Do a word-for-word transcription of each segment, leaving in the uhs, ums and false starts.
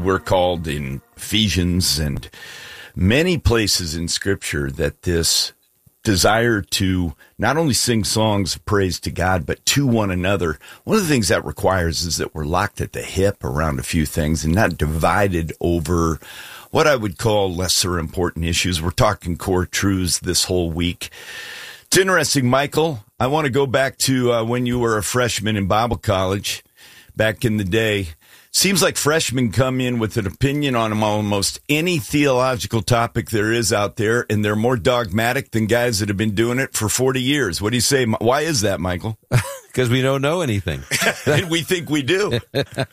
we're called in Ephesians and many places in Scripture that this desire to not only sing songs of praise to God, but to one another. One of the things that requires is that we're locked at the hip around a few things and not divided over what I would call lesser important issues. We're talking core truths this whole week. It's interesting, Michael. I want to go back to uh, when you were a freshman in Bible college back in the day. Seems like freshmen come in with an opinion on almost any theological topic there is out there, and they're more dogmatic than guys that have been doing it for forty years. What do you say? Why is that, Michael? Because we don't know anything. And we think we do. Isn't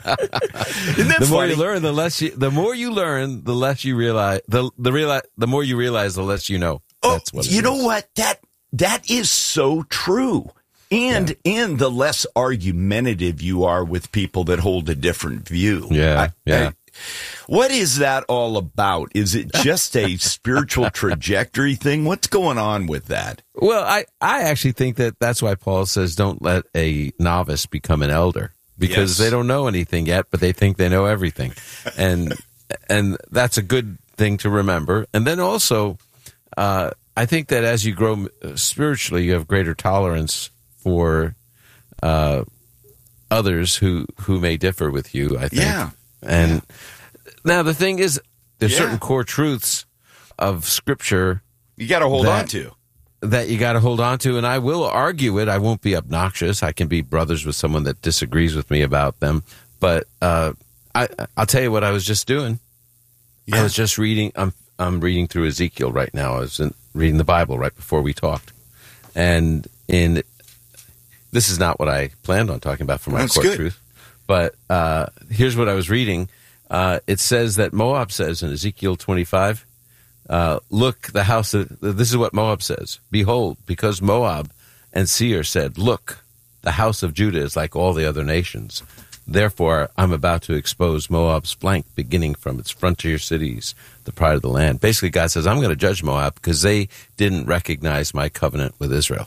that the more funny? you learn, the less you, the more you learn, the less you realize, the, the, realize, the more you realize, the less you know. Oh, That's what it you is. know what? That That is so true. And yeah. and the less argumentative you are with people that hold a different view. Yeah, I, yeah. I, what is that all about? Is it just a spiritual trajectory thing? What's going on with that? Well, I, I actually think that that's why Paul says don't let a novice become an elder, because Yes. they don't know anything yet, but they think they know everything. And and that's a good thing to remember. And then also, uh, I think that as you grow spiritually, you have greater tolerance for uh, others who, who may differ with you, I think. Yeah. And yeah. now the thing is, there's Yeah. certain core truths of Scripture You got to hold that, on to. that you got to hold on to, and I will argue it. I won't be obnoxious. I can be brothers with someone that disagrees with me about them. But uh, I, I'll tell you what I was just doing. Yeah. I was just reading. I'm I'm reading through Ezekiel right now. I was in, reading the Bible right before we talked, and in this is not what I planned on talking about for my That's core good. truth. But uh, here's what I was reading. Uh, it says that Moab says in Ezekiel twenty-five, uh, look, the house of, this is what Moab says. Behold, because Moab and Seir said, look, the house of Judah is like all the other nations. Therefore, I'm about to expose Moab's flank, beginning from its frontier cities, the pride of the land. Basically, God says, I'm going to judge Moab because they didn't recognize my covenant with Israel.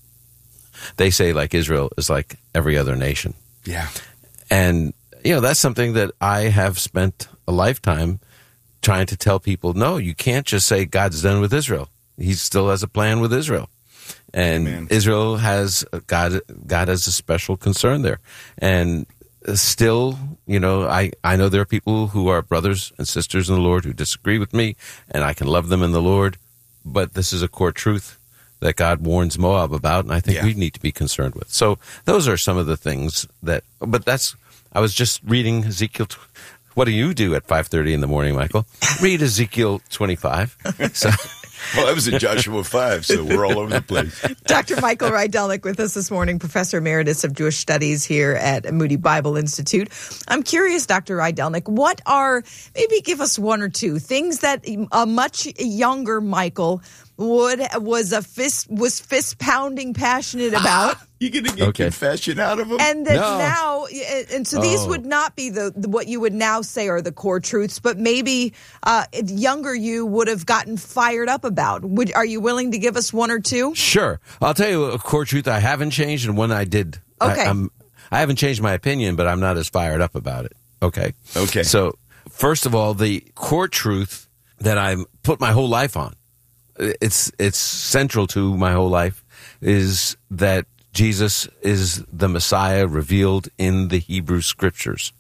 They say like Israel is like every other nation. Yeah. And, you know, that's something that I have spent a lifetime trying to tell people, no, you can't just say God's done with Israel. He still has a plan with Israel. And Amen. Israel has, God, God has a special concern there. And still, you know, I, I know there are people who are brothers and sisters in the Lord who disagree with me, and I can love them in the Lord. But this is a core truth that God warns Moab about, and I think Yeah. we need to be concerned with. So those are some of the things that, but that's, I was just reading Ezekiel. What do you do at five thirty in the morning, Michael? Read Ezekiel twenty-five. So, Well, that was in Joshua five, so we're all over the place. Doctor Michael Rydelnik with us this morning, Professor Emeritus of Jewish Studies here at Moody Bible Institute. I'm curious, Doctor Rydelnik, what are, maybe give us one or two things that a much younger Michael would was a fist was fist pounding passionate about. You gonna get Okay. confession out of him? And that No. now, and so these Oh. would not be the, the what you would now say are the core truths, but maybe uh, younger you would have gotten fired up about. Would are you willing to give us one or two? sure. I'll tell you a core truth I haven't changed and one I did. Okay. I, I'm, I haven't changed my opinion, but I'm not as fired up about it. Okay. Okay. So, first of all, the core truth that I put my whole life on, it's it's central to my whole life, is that Jesus is the Messiah revealed in the Hebrew Scriptures.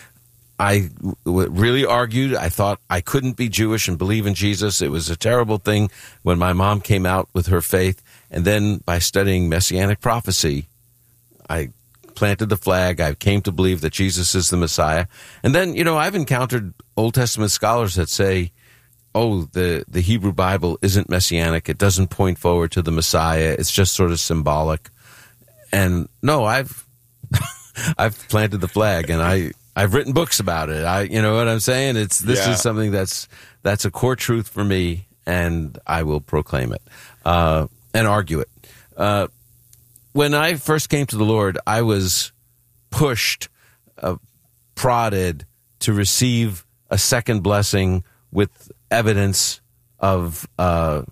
I w- really argued. I thought I couldn't be Jewish and believe in Jesus. It was a terrible thing when my mom came out with her faith. And then by studying Messianic prophecy, I planted the flag. I came to believe that Jesus is the Messiah. And then, you know, I've encountered Old Testament scholars that say, oh, the, the Hebrew Bible isn't messianic. It doesn't point forward to the Messiah. It's just sort of symbolic. And no, I've I've planted the flag, and I I've written books about it. I you know what I'm saying? It's this Yeah. is something that's that's a core truth for me, and I will proclaim it uh, and argue it. Uh, when I first came to the Lord, I was pushed, uh, prodded to receive a second blessing with evidence of uh,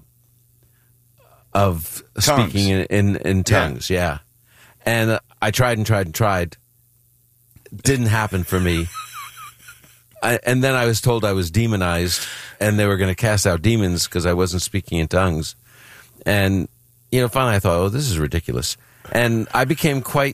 of Tongues. speaking in in, in tongues. Yeah, and uh, I tried and tried and tried. Didn't happen for me. I, and then I was told I was demonized, and they were going to cast out demons because I wasn't speaking in tongues. And, you know, finally I thought, oh, this is ridiculous. And I became quite,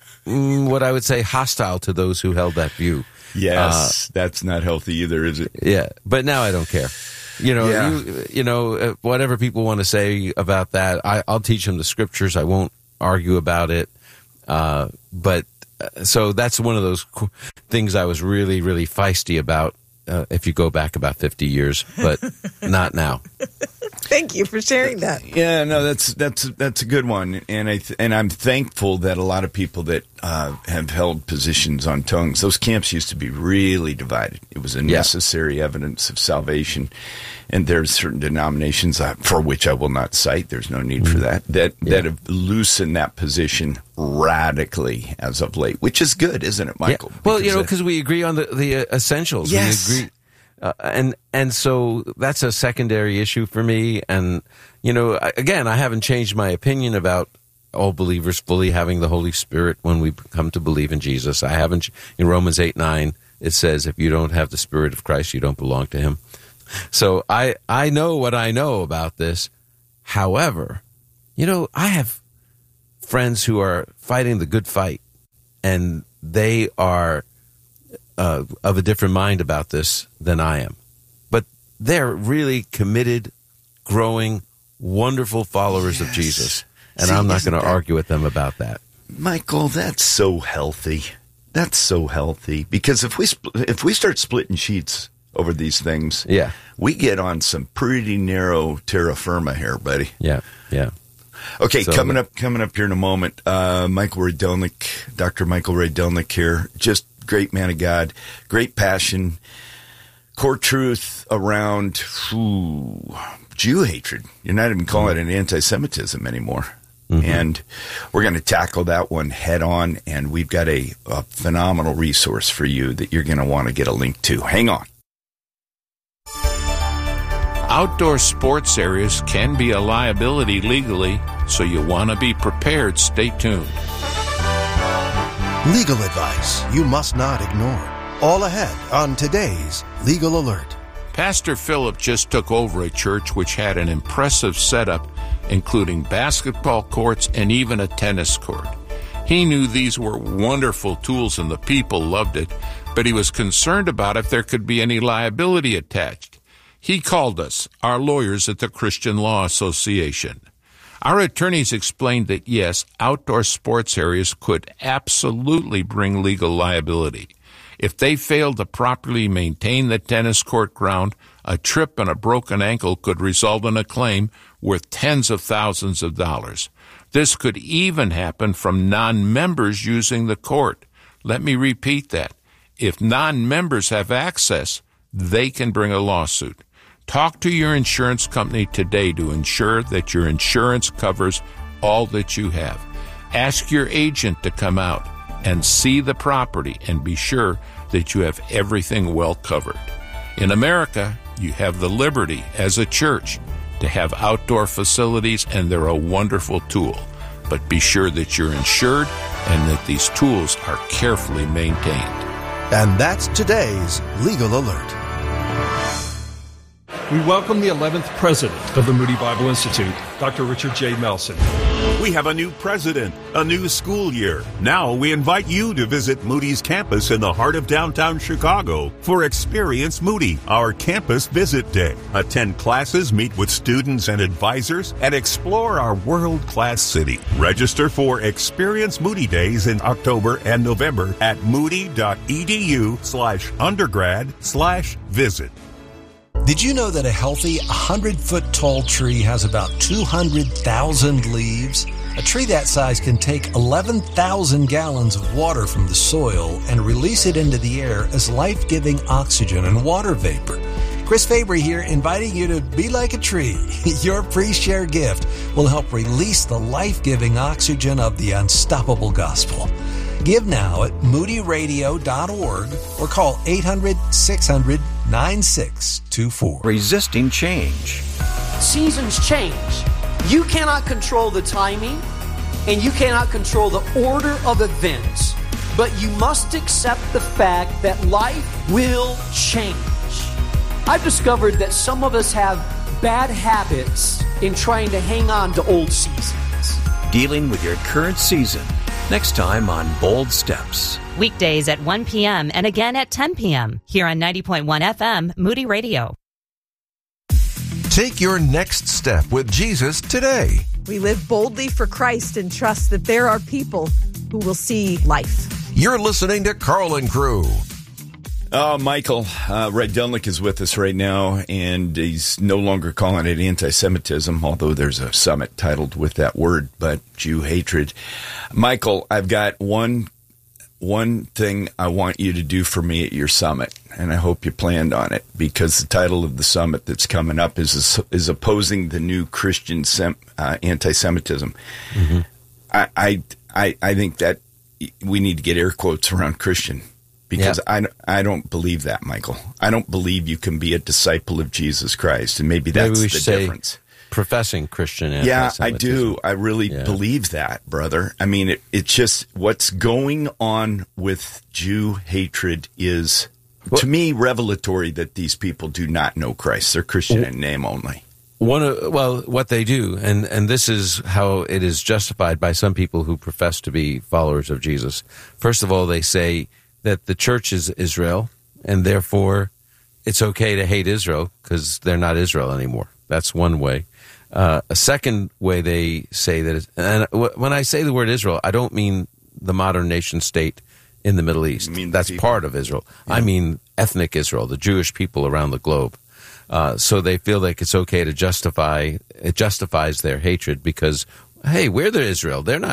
mm, what I would say, hostile to those who held that view. Yes, uh, that's not healthy either, is it? Yeah, but now I don't care. You know, yeah. you, you know, whatever people want to say about that, I, I'll teach them the scriptures. I won't argue about it. Uh, but uh, so that's one of those things I was really, really feisty about. Uh, if you go back about fifty years, but not now. Thank you for sharing that. Yeah, no, that's that's that's a good one, and I th- and I'm thankful that a lot of people that uh, have held positions on tongues, those camps used to be really divided. It was a yeah. necessary evidence of salvation, and there's certain denominations uh, for which I will not cite. There's no need mm-hmm. for that. That yeah. that have loosened that position radically as of late, which is good, isn't it, Michael? Yeah. Well, you know, because we agree on the the uh, essentials. Yes. We agree. Uh, and and so that's a secondary issue for me. And, you know, again, I haven't changed my opinion about all believers fully having the Holy Spirit when we come to believe in Jesus. I haven't. In Romans eight nine, it says, if you don't have the Spirit of Christ, you don't belong to him. So I, I know what I know about this. However, you know, I have friends who are fighting the good fight, and they are Uh, of a different mind about this than I am. But they're really committed, growing, wonderful followers yes. of Jesus. And See, I'm not going to argue with them about that. Michael, that's so healthy. That's so healthy. Because if we spl- if we start splitting sheets over these things, yeah. we get on some pretty narrow terra firma here, buddy. Yeah, yeah. Okay, so, coming up coming up here in a moment, uh, Michael Rydelnik, Doctor Michael Rydelnik here, just great man of God, great passion, core truth around ooh, Jew hatred. You're not even calling it an anti-Semitism anymore. Mm-hmm. And we're going to tackle that one head on, and we've got a, a phenomenal resource for you that you're going to want to get a link to. Hang on. Outdoor sports areas can be a liability legally, so you want to be prepared. Stay tuned. Legal advice you must not ignore. All ahead on today's Legal Alert. Pastor Philip just took over a church which had an impressive setup, including basketball courts and even a tennis court. He knew these were wonderful tools and the people loved it, but he was concerned about if there could be any liability attached. He called us, our lawyers at the Christian Law Association. Our attorneys explained that, yes, outdoor sports areas could absolutely bring legal liability. If they failed to properly maintain the tennis court ground, a trip and a broken ankle could result in a claim worth tens of thousands of dollars. This could even happen from non-members using the court. Let me repeat that. If non-members have access, they can bring a lawsuit. Talk to your insurance company today to ensure that your insurance covers all that you have. Ask your agent to come out and see the property and be sure that you have everything well covered. In America, you have the liberty as a church to have outdoor facilities, and they're a wonderful tool. But be sure that you're insured and that these tools are carefully maintained. And that's today's Legal Alert. We welcome the eleventh president of the Moody Bible Institute, Doctor Richard J. Melson. We have a new president, a new school year. Now we invite you to visit Moody's campus in the heart of downtown Chicago for Experience Moody, our campus visit day. Attend classes, meet with students and advisors, and explore our world-class city. Register for Experience Moody Days in October and November at moody.edu slash undergrad slash visit. Did you know that a healthy one hundred foot tall tree has about two hundred thousand leaves? A tree that size can take eleven thousand gallons of water from the soil and release it into the air as life-giving oxygen and water vapor. Chris Fabry here, inviting you to be like a tree. Your pre-share gift will help release the life-giving oxygen of the unstoppable gospel. Give now at moody radio dot org or call eight hundred, six hundred, nine six two four. Resisting change. Seasons change. You cannot control the timing, and you cannot control the order of events. but you must accept the fact that life will change. I've discovered that some of us have bad habits in trying to hang on to old seasons. Dealing with your current season. Next time on Bold Steps. Weekdays at one p.m. and again at ten p.m. here on ninety point one F M, Moody Radio. Take your next step with Jesus today. We live boldly for Christ and trust that there are people who will see life. You're listening to Carlin Crew. Oh, Michael uh, Rydelnik is with us right now, and he's no longer calling it anti-Semitism, although there's a summit titled with that word, but Jew hatred. Michael, I've got one one thing I want you to do for me at your summit, and I hope you planned on it, because the title of the summit that's coming up is is opposing the new Christian sem, uh, anti-Semitism. Mm-hmm. I, I I I think that we need to get air quotes around Christian. Because yeah. I, I don't believe that, Michael. I don't believe you can be a disciple of Jesus Christ, and maybe that's maybe we the should difference. Say professing Christian Yeah, I do. I really yeah. believe that, brother. I mean, it, it's just what's going on with Jew hatred is, well, to me, revelatory that these people do not know Christ. They're Christian in name only. One of, well, what they do, and, and this is how it is justified by some people who profess to be followers of Jesus. First of all, they say that the church is Israel, and therefore it's okay to hate Israel because they're not Israel anymore. That's one way. Uh, a second way they say that, is, and when I say the word Israel, I don't mean the modern nation state in the Middle East. That's people. Part of Israel. Yeah. I mean ethnic Israel, the Jewish people around the globe. Uh, so they feel like it's okay to justify, it justifies their hatred because, hey, we're the Israel. They're not